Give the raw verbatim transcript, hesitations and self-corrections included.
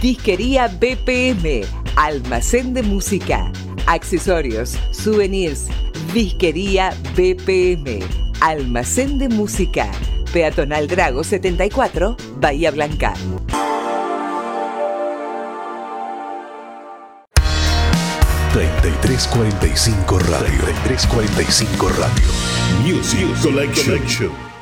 Disquería B P M, almacén de música, accesorios, souvenirs. Disquería B P M, almacén de música. Peatonal Drago setenta y cuatro, Bahía Blanca. treinta y tres cuarenta y cinco Radio. treinta y tres cuarenta y cinco Radio. Music Collection.